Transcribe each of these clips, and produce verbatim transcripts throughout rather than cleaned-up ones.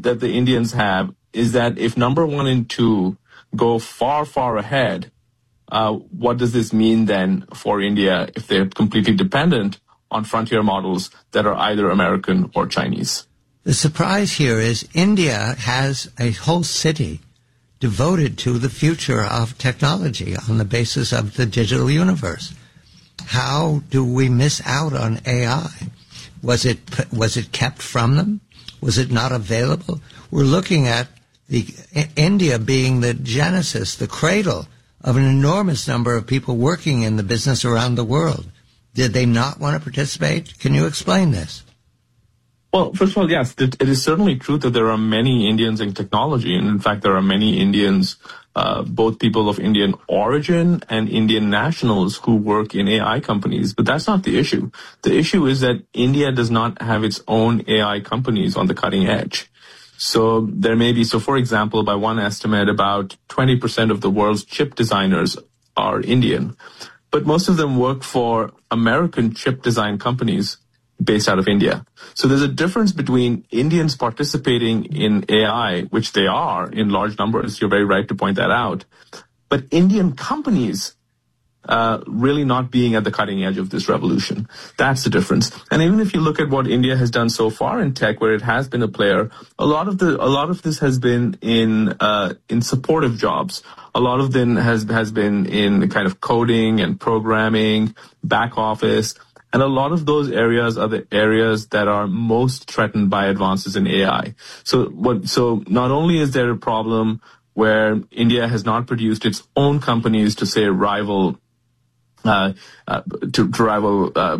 that the Indians have is that if number one and two go far, far ahead, uh, what does this mean then for India if they're completely dependent on frontier models that are either American or Chinese? The surprise here is India has a whole city devoted to the future of technology on the basis of the digital universe. How do we miss out on A I? Was it was it kept from them? Was it not available? We're looking at the India being the genesis, the cradle of an enormous number of people working in the business around the world. Did they not want to participate? Can you explain this? Well, first of all, yes, it is certainly true that there are many Indians in technology. And in fact, there are many Indians, uh, both people of Indian origin and Indian nationals who work in A I companies. But that's not the issue. The issue is that India does not have its own A I companies on the cutting edge. So there may be, so for example, by one estimate, about twenty percent of the world's chip designers are Indian. But most of them work for American chip design companies based out of India. So there's a difference between Indians participating in A I, which they are in large numbers. You're very right to point that out. But Indian companies uh, really not being at the cutting edge of this revolution. That's the difference. And even if you look at what India has done so far in tech, where it has been a player, a lot of the a lot of this has been in uh, in supportive jobs. A lot of them has has been in the kind of coding and programming, back office. And a lot of those areas are the areas that are most threatened by advances in A I. So what, so not only is there a problem where India has not produced its own companies to say rival, uh, uh to, to rival, uh,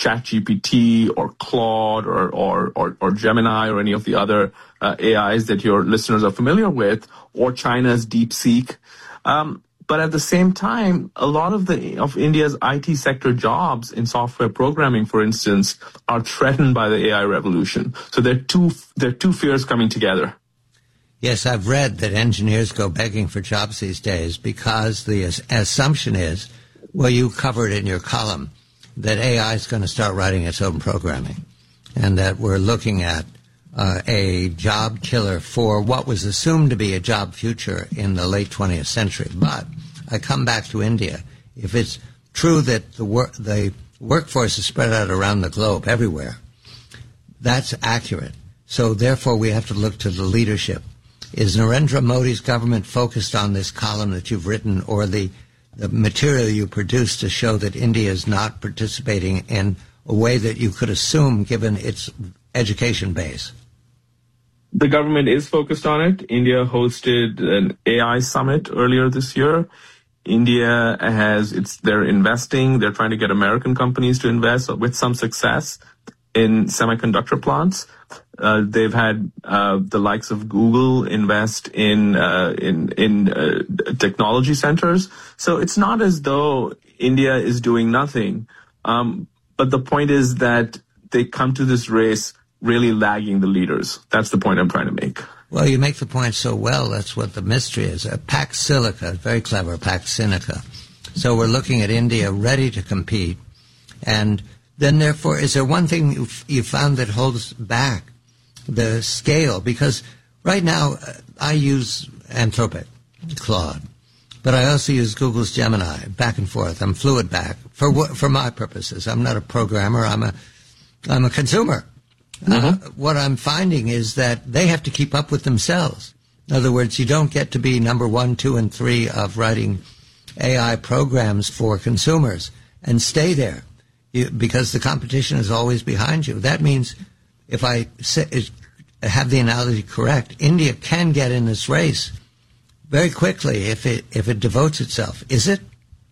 ChatGPT or Claude or, or, or, or Gemini or any of the other, uh, A Is that your listeners are familiar with, or China's DeepSeek. Um, But at the same time, a lot of the of India's I T sector jobs in software programming, for instance, are threatened by the A I revolution. So there are two there are two fears coming together. Yes, I've read that engineers go begging for jobs these days because the assumption is, well, you covered in your column, that A I is going to start writing its own programming, and that we're looking at uh, a job killer for what was assumed to be a job future in the late twentieth century. But I come back to India. If it's true that the, wor- the workforce is spread out around the globe, everywhere, that's accurate. So therefore, we have to look to the leadership. Is Narendra Modi's government focused on this column that you've written, or the, the material you produced to show that India is not participating in a way that you could assume given its education base? The government is focused on it. India hosted an A I summit earlier this year. India has, it's, they're investing, they're trying to get American companies to invest with some success in semiconductor plants. Uh, they've had, uh, the likes of Google invest in, uh, in, in, uh, technology centers. So it's not as though India is doing nothing. Um, but the point is that they come to this race really lagging the leaders. That's the point I'm trying to make. Well, you make the point so well. That's what the mystery is. Uh, Pax Silica, very clever, Pax Sinica. So we're looking at India ready to compete. And then, therefore, is there one thing you, you found that holds back the scale? Because right now, uh, I use Anthropic, Claude, but I also use Google's Gemini, back and forth. I'm fluid back for for my purposes. I'm not a programmer. I'm a I'm a consumer. Mm-hmm. Uh, what I'm finding is that they have to keep up with themselves. In other words, you don't get to be number one, two, and three of writing A I programs for consumers and stay there, you, because the competition is always behind you. That means, if I say, have the analogy correct, India can get in this race very quickly if it if it devotes itself. Is it?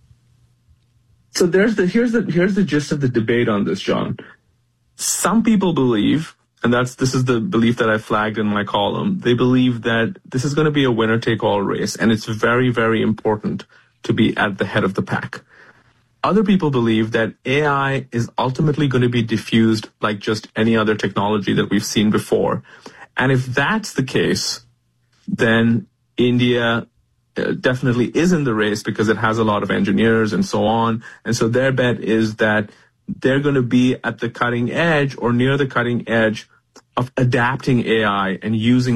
So there's the here's the here's the gist of the debate on this, John. Some people believe, and that's this is the belief that I flagged in my column, they believe that this is going to be a winner-take-all race, and it's very, very important to be at the head of the pack. Other people believe that A I is ultimately going to be diffused like just any other technology that we've seen before. And if that's the case, then India uh, definitely is in the race because it has a lot of engineers and so on. And so their bet is that they're going to be at the cutting edge or near the cutting edge of adapting A I and using